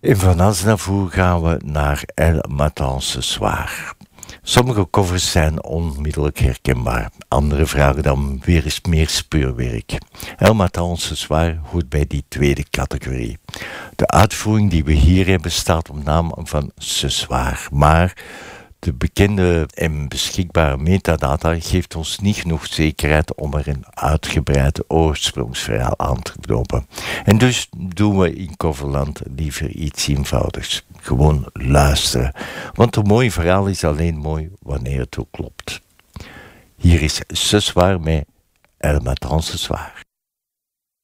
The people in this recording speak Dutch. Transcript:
En van Aznavour gaan we naar El Matin ce soir. Sommige covers zijn onmiddellijk herkenbaar. Andere vragen dan weer eens meer speurwerk. El Matin ce soir hoort bij die tweede categorie. De uitvoering die we hier hebben staat op naam van ce soir. Maar de bekende en beschikbare metadata geeft ons niet genoeg zekerheid om er een uitgebreid oorsprongsverhaal aan te knopen. En dus doen we in Coverland liever iets eenvoudigs. Gewoon luisteren. Want een mooi verhaal is alleen mooi wanneer het ook klopt. Hier is Ce soir met El Matin ce soir.